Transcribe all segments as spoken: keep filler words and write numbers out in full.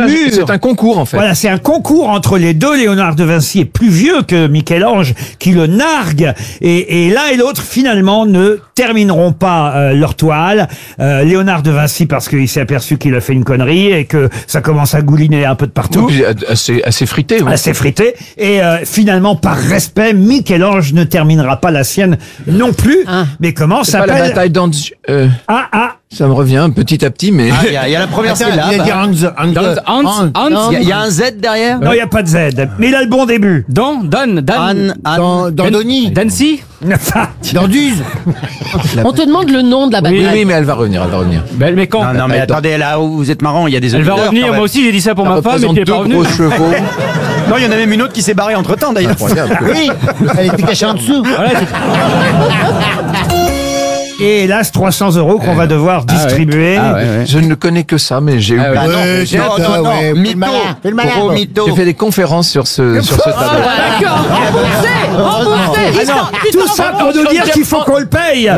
un, mur. c'est un concours, en fait. Voilà, c'est un concours entre les deux. Léonard de Vinci est plus vieux que Michel-Ange, qui le nargue. Et, et l'un et l'autre, finalement, ne termineront pas euh, leur toile. Euh, Léonard de Vinci, parce qu'il s'est aperçu qu'il a fait une connerie et que ça commence à gouliner un peu de partout. Oui, puis assez, assez frité. Oui. Assez frité. Et euh, finalement, par respect, Michel-Ange ne terminera pas la sienne non plus. Ah. Mais comment C'est pas la s'appelle... bataille d'Anz... Euh, Ah, ah. ça me revient petit à petit, mais... Ah, il y, a- il y a la première Attends, syllabe. il y a dit Hans, Hans, Hans, Hans, Il y, a- il y a un Z derrière. Non, il n'y a pas de Z. Mais il a le bon début. Don, Don, Dan, Anne, Anne. dans, dans Donny, Dancy. dans Duze. On te demande le nom de la Oui, bataille. oui, mais elle va revenir, elle va revenir. Ben, mais quand Non, non, mais Attends. attendez, là où vous êtes marrant, il y a des Elle va auditeurs, revenir, quand moi même. aussi j'ai dit ça pour Ça ma femme, mais représente tu n'es deux pas revenu. gros chevaux. Non, il y en a même une autre qui s'est barrée entre temps d'ailleurs. Incroyable. Oui, elle était cachée en dessous. Voilà, c'est- Et hélas, trois cents euros qu'on va devoir distribuer. Ah ouais, ouais. Je ne connais que ça, mais j'ai eu... Ah ouais. Ah non, Ouais, non, c'est non, ça, non, non, ouais, fais le mytho, malin, fais le malin. gros mytho. J'ai fait des conférences sur ce, sur ce tableau. D'accord, remboursé, remboursé. Ah Ils non, sont- tu tout t'en ça rends pour nous compte, dire je qu'il faut qu'on le paye.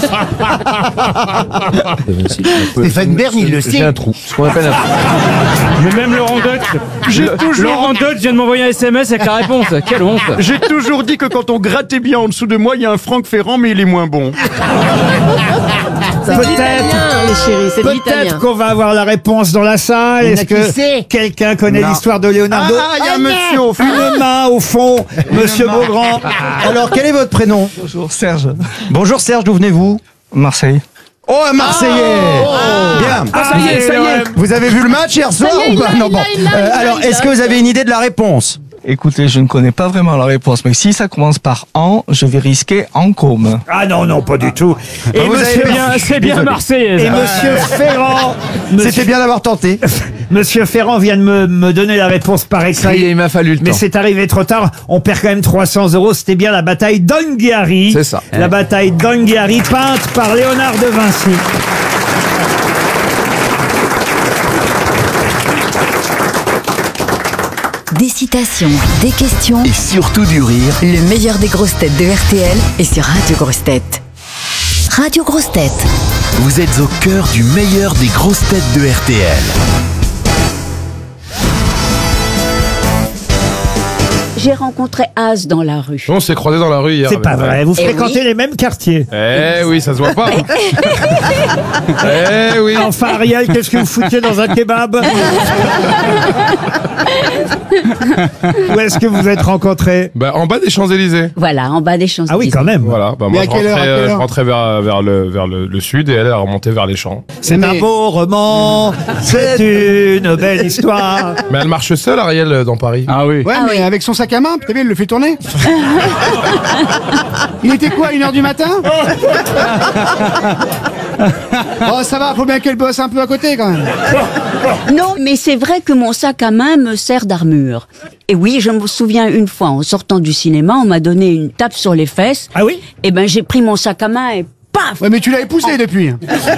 Stéphane Bern, il le J'ai sait. un trou. Ce qu'on appelle un trou. Mais même Laurent Deutsch, J'ai Le- toujours- Laurent Deutsch vient de m'envoyer un S M S avec la réponse. Quelle honte. J'ai toujours dit que quand on grattait bien en dessous de moi, il y a un Franck Ferrand, mais il est moins bon. C'est de l'italien, les chéris, c'est de l'italien. Peut-être qu'on va avoir la réponse dans la salle. Il y en a Est-ce qui que sait. quelqu'un connaît Non. l'histoire de Leonardo? Ah, il y a un monsieur au fond. Une main au fond, Monsieur Beaugrand. Alors, quel est votre prénom? Bonjour Serge, Bonjour Serge, d'où venez-vous? Marseille. Oh, un Marseillais. Bien. Ah, ça y est, ça y est. Vous avez vu le match hier soir y est, ou il pas? l'a, Non, il bon. l'a, il l'a, Euh, il l'a, alors, il est-ce l'a. que vous avez une idée de la réponse? Écoutez, je ne connais pas vraiment la réponse, mais si ça commence par en, je vais risquer en com. Ah non, non, pas du tout. Et vous avez Monsieur, bien- Bien, c'est bien Désolé. Marseillais. et ça. Monsieur Ferrand, C'était Monsieur, bien d'avoir tenté. Monsieur Ferrand vient de me, me donner la réponse par Ça y est, écrit. il m'a fallu le Mais temps. c'est arrivé trop tard. On perd quand même trois cents euros. C'était bien la bataille d'Anghiari. C'est ça. La bataille d'Anghiari, peinte par Léonard de Vinci. Des citations, des questions, Et surtout du rire. le meilleur des grosses têtes de R T L est sur Radio Grosses Têtes. Radio Grosses Têtes. Vous êtes au cœur du meilleur des grosses têtes de R T L. J'ai rencontré Az dans la rue. On s'est croisés dans la rue hier. C'est pas vrai. Vous Eh fréquentez oui. les mêmes quartiers. Eh oui, ça se voit pas. Eh oui. Enfin, Ariel, qu'est-ce que vous foutiez dans un kebab? Où est-ce que vous vous êtes rencontrés? Bah, en bas des Champs-Élysées. Voilà, en bas des Champs-Élysées. Ah oui, quand même. Voilà. Bah, Mais moi, à je quelle heure, rentrais, à quelle euh, je heure rentrais vers, vers, le, vers le, le sud et elle, elle remontait vers les champs. C'est un Mais- beau roman, c'est une belle histoire. Mais elle marche seule, Ariel, dans Paris. Ah oui. Ouais, Ah mais oui. avec son sac à main, t'as vu, il le fait tourner. Il était quoi, une heure du matin? Oh, ça va, faut bien qu'elle bosse un peu à côté quand même. Non, mais c'est vrai que mon sac à main me sert d'armure. Et oui, je me souviens une fois, en sortant du cinéma, on m'a donné une tape sur les fesses. Ah oui? Et ben, j'ai pris mon sac à main et paf! Ouais, mais tu l'as épousé depuis.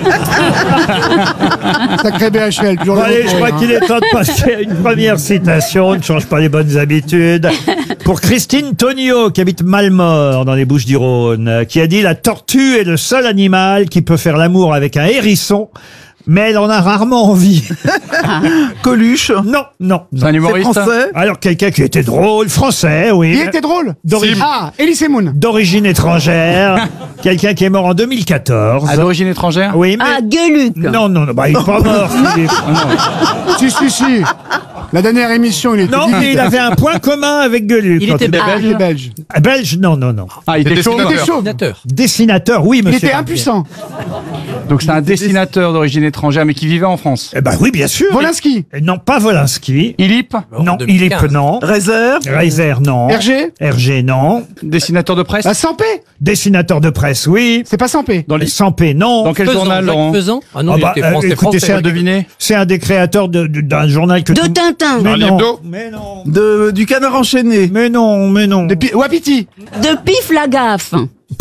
Sacré B H L, toujours Bon, le allez, retour, je crois hein. qu'il est temps de passer à une première citation. Ne change pas les bonnes habitudes. Pour Christine Tonio, qui habite Malmort, dans les Bouches-du-Rhône, qui a dit « La tortue est le seul animal qui peut faire l'amour avec un hérisson, mais elle en a rarement envie. » Coluche? Non, non. C'est un humoriste. Alors, quelqu'un qui était drôle, français, oui. Il était drôle. D'origine- Ah, Elise Moon. D'origine étrangère. Quelqu'un qui est mort en deux mille quatorze. À d'origine étrangère. Oui, mais... Ah, Gueuluc! Non, non, non, bah, il est pas mort. Philippe. Si, si, si. La dernière émission, il était Non, dit- mais il avait un point commun avec Gueuluc. Il quand était Il belge. était belge. Ah, belge, non, non, non. Ah, il était chaud. Il était chauve. Dessinateur, oui, Il monsieur. était Rabier. impuissant. Donc c'est un dessinateur d'origine étrangère, mais qui vivait en France. Eh ben oui, bien sûr. Volinsky. Et non, pas Volinsky. Ilip, Non, il est non. Reiser. Reiser, non. Hergé. Hergé, non. dessinateur de presse. Bah, Sampé. Dessinateur de presse, oui. C'est pas Sampé. Dans les... Sampé, non. Dans quel journal, Laurent? Ah non, Ah il bah, était euh, français, écoutez, français. c'est un, Deviner. c'est un des créateurs de- de- d'un journal que De tout- Tintin! Mais Charlie non. Hebdo. Mais non. De, du canard enchaîné. Mais non, mais non. De Pi- Wapiti. De Pif la gaffe!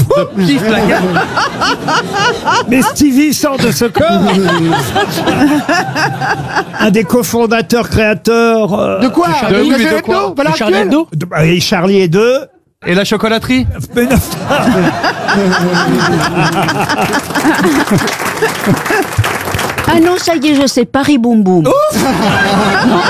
Mais Stevie sort de ce corps. Un des cofondateurs, créateurs. euh, De quoi De- De oui, mais de Gazelle quoi Hebdo Voilà, Charlie actuel. Hebdo. de- bah, et Charlie et deux. Et la chocolaterie. Mais non. Ah non, ça y est, je sais, Paris Boum Boum.